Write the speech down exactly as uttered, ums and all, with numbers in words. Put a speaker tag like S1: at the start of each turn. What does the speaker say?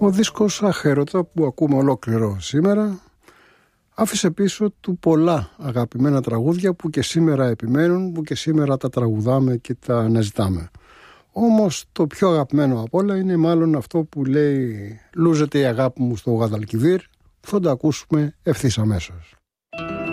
S1: Ο δίσκος Αχέρωτα που ακούμε ολόκληρο σήμερα άφησε πίσω του πολλά αγαπημένα τραγούδια που και σήμερα επιμένουν, που και σήμερα τα τραγουδάμε και τα αναζητάμε. Όμως το πιο αγαπημένο απ' όλα είναι μάλλον αυτό που λέει «Λούζεται η αγάπη μου στο Γαδαλκιβίρ», που θα το ακούσουμε ευθύς αμέσως.